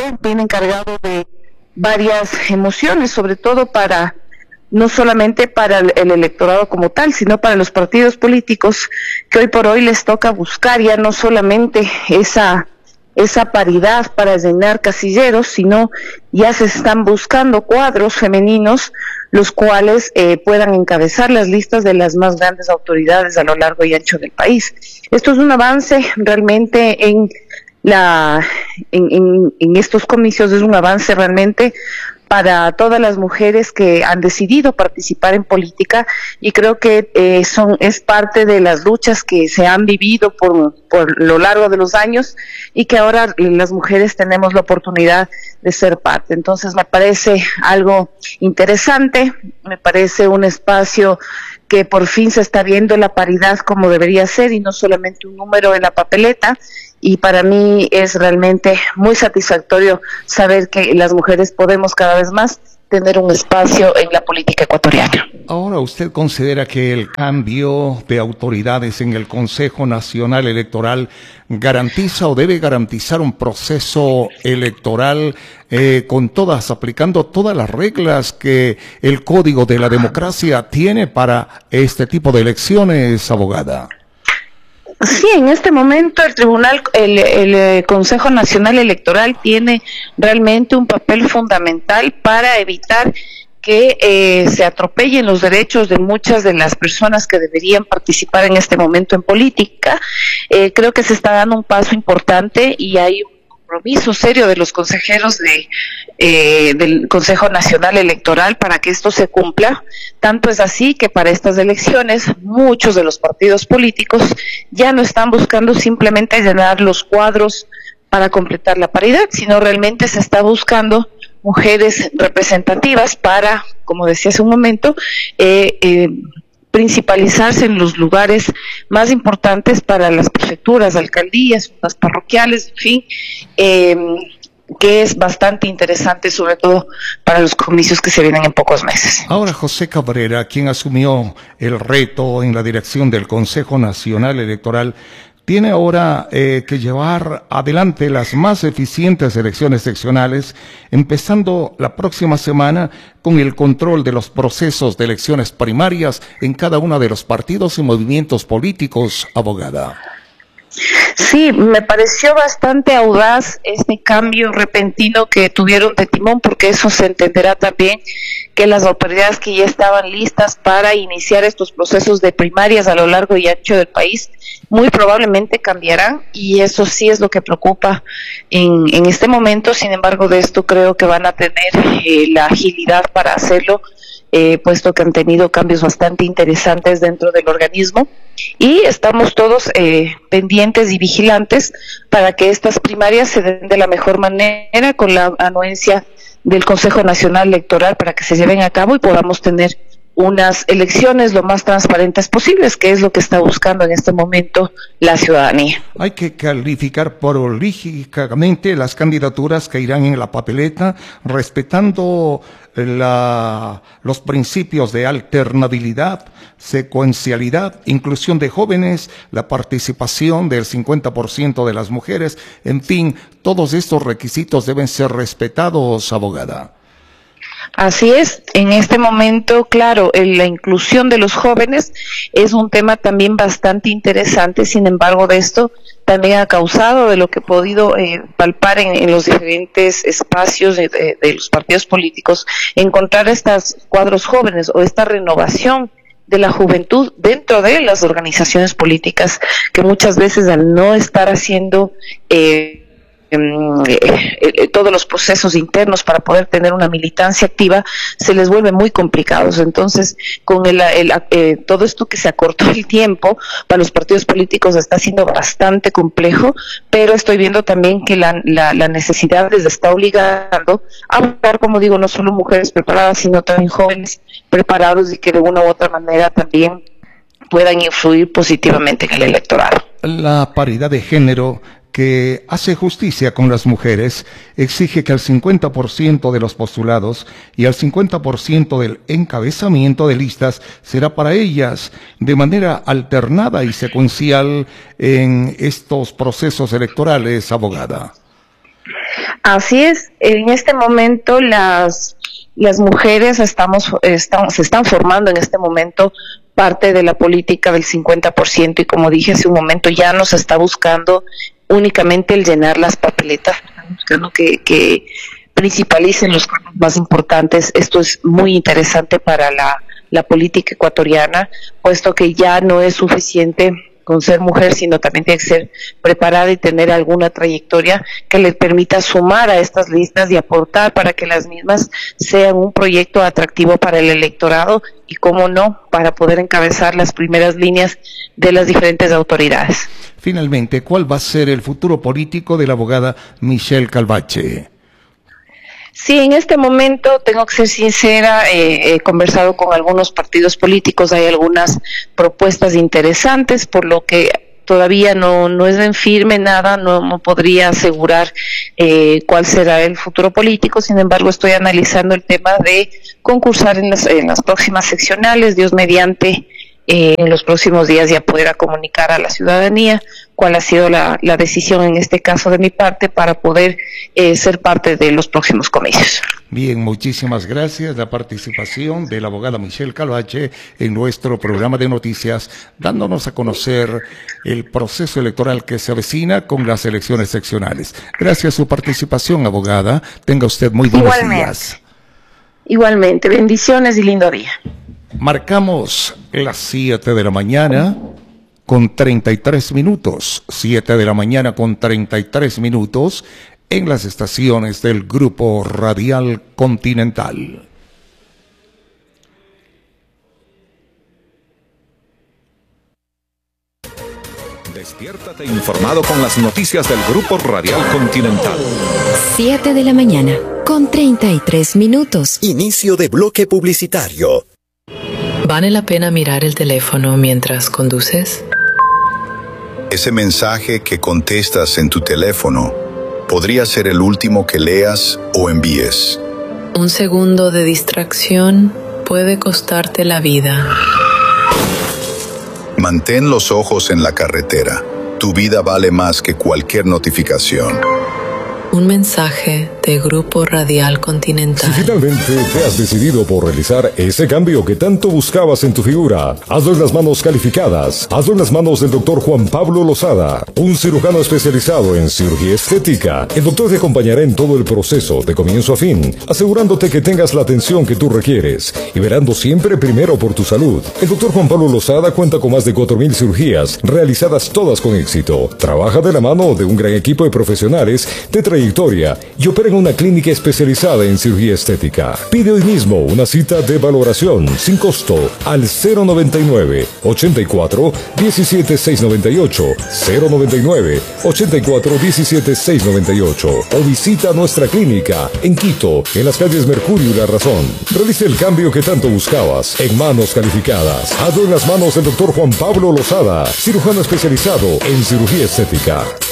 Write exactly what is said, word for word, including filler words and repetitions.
viene cargado de varias emociones, sobre todo para, no solamente para el, el electorado como tal, sino para los partidos políticos que hoy por hoy les toca buscar ya no solamente esa esa paridad para llenar casilleros, sino ya se están buscando cuadros femeninos los cuales eh, puedan encabezar las listas de las más grandes autoridades a lo largo y ancho del país. Esto es un avance realmente en la en, en, en estos comicios, es un avance realmente para todas las mujeres que han decidido participar en política, y creo que eh, son es parte de las luchas que se han vivido por, por lo largo de los años y que ahora las mujeres tenemos la oportunidad de ser parte. Entonces me parece algo interesante, me parece un espacio que por fin se está viendo la paridad como debería ser y no solamente un número en la papeleta, y para mí es realmente muy satisfactorio saber que las mujeres podemos cada vez más tener un espacio en la política ecuatoriana. Ahora, ¿usted considera que el cambio de autoridades en el Consejo Nacional Electoral garantiza o debe garantizar un proceso electoral eh, con todas, aplicando todas las reglas que el Código de la Democracia tiene para este tipo de elecciones, abogada? Sí, en este momento el Tribunal, el, el Consejo Nacional Electoral tiene realmente un papel fundamental para evitar que eh, se atropellen los derechos de muchas de las personas que deberían participar en este momento en política. Eh, creo que se está dando un paso importante y hay un compromiso serio de los consejeros de eh, del Consejo Nacional Electoral para que esto se cumpla. Tanto es así que para estas elecciones muchos de los partidos políticos ya no están buscando simplemente llenar los cuadros para completar la paridad, sino realmente se está buscando mujeres representativas para, como decía hace un momento, eh, eh, principalizarse en los lugares más importantes para las prefecturas, alcaldías, las parroquiales, en fin, eh, que es bastante interesante, sobre todo para los comicios que se vienen en pocos meses. Ahora, José Cabrera, quien asumió el reto en la dirección del Consejo Nacional Electoral, tiene ahora eh, que llevar adelante las más eficientes elecciones seccionales, empezando la próxima semana con el control de los procesos de elecciones primarias en cada uno de los partidos y movimientos políticos, abogada. Sí, me pareció bastante audaz este cambio repentino que tuvieron de timón, porque eso se entenderá también que las autoridades que ya estaban listas para iniciar estos procesos de primarias a lo largo y ancho del país muy probablemente cambiarán, y eso sí es lo que preocupa en, en este momento. Sin embargo, de esto creo que van a tener eh, la agilidad para hacerlo, eh, puesto que han tenido cambios bastante interesantes dentro del organismo, y estamos todos eh, pendientes y vigilantes para que estas primarias se den de la mejor manera, con la anuencia del Consejo Nacional Electoral, para que se lleven a cabo y podamos tener unas elecciones lo más transparentes posibles, que es lo que está buscando en este momento la ciudadanía. Hay que calificar prolíficamente las candidaturas que irán en la papeleta, respetando la, los principios de alternabilidad, secuencialidad, inclusión de jóvenes, la participación del cincuenta por ciento de las mujeres, en fin, todos estos requisitos deben ser respetados, abogada. Así es, en este momento, claro, la inclusión de los jóvenes es un tema también bastante interesante. Sin embargo, de esto también ha causado, de lo que he podido eh, palpar en, en los diferentes espacios de, de, de los partidos políticos, encontrar estos cuadros jóvenes o esta renovación de la juventud dentro de las organizaciones políticas, que muchas veces al no estar haciendo eh, Eh, eh, todos los procesos internos para poder tener una militancia activa, se les vuelve muy complicados. Entonces, con el, el, eh, todo esto que se acortó el tiempo para los partidos políticos está siendo bastante complejo, pero estoy viendo también que la, la, la necesidad les está obligando a buscar, como digo, no solo mujeres preparadas, sino también jóvenes preparados y que de una u otra manera también puedan influir positivamente en el electorado. La paridad de género, que hace justicia con las mujeres, exige que el cincuenta por ciento de los postulados y el cincuenta por ciento del encabezamiento de listas será para ellas, de manera alternada y secuencial en estos procesos electorales, abogada. Así es, en este momento las, las mujeres estamos, estamos, se están formando en este momento parte de la política del cincuenta por ciento y como dije hace un momento ya no se está buscando únicamente el llenar las papeletas, están buscando que, que principalicen los cargos más importantes. Esto es muy interesante para la, la política ecuatoriana, puesto que ya no es suficiente con ser mujer, sino también tiene que ser preparada y tener alguna trayectoria que le permita sumar a estas listas y aportar para que las mismas sean un proyecto atractivo para el electorado y, cómo no, para poder encabezar las primeras líneas de las diferentes autoridades. Finalmente, ¿cuál va a ser el futuro político de la abogada Michelle Calvache? Sí, en este momento tengo que ser sincera, eh, he conversado con algunos partidos políticos, hay algunas propuestas interesantes, por lo que todavía no, no es en firme nada, no, no podría asegurar eh, cuál será el futuro político. Sin embargo, estoy analizando el tema de concursar en las, en las próximas seccionales, Dios mediante. Eh, en los próximos días ya poder comunicar a la ciudadanía cuál ha sido la, la decisión en este caso de mi parte para poder eh, ser parte de los próximos comicios. Bien, muchísimas gracias. La participación de la abogada Michelle Calvache en nuestro programa de noticias, dándonos a conocer el proceso electoral que se avecina con las elecciones seccionales. Gracias a su participación, abogada. Tenga usted muy buenos Igualmente. días. Igualmente, bendiciones y lindo día. Marcamos las siete de la mañana con treinta y tres minutos, siete de la mañana con treinta y tres minutos en las estaciones del Grupo Radial Continental. Despiértate informado con las noticias del Grupo Radial Continental. siete de la mañana con treinta y tres minutos. Inicio de bloque publicitario. ¿Vale la pena mirar el teléfono mientras conduces? Ese mensaje que contestas en tu teléfono podría ser el último que leas o envíes. Un segundo de distracción puede costarte la vida. Mantén los ojos en la carretera. Tu vida vale más que cualquier notificación. Un mensaje de Grupo Radial Continental. Si finalmente te has decidido por realizar ese cambio que tanto buscabas en tu figura, hazlo en las manos calificadas. Hazlo en las manos del doctor Juan Pablo Lozada, un cirujano especializado en cirugía estética. El doctor te acompañará en todo el proceso, de comienzo a fin, asegurándote que tengas la atención que tú requieres y verando siempre primero por tu salud. El doctor Juan Pablo Lozada cuenta con más de cuatro mil cirugías, realizadas todas con éxito. Trabaja de la mano de un gran equipo de profesionales de trayectoria y opera en una clínica especializada en cirugía estética. Pide hoy mismo una cita de valoración sin costo al cero noventa y nueve, ochenta y cuatro, diecisiete, seiscientos noventa y ocho, cero noventa y nueve, ochenta y cuatro, diecisiete, seiscientos noventa y ocho o visita nuestra clínica en Quito, en las calles Mercurio y La Razón. Realice el cambio que tanto buscabas en manos calificadas. Hazlo en las manos del doctor Juan Pablo Lozada, cirujano especializado en cirugía estética.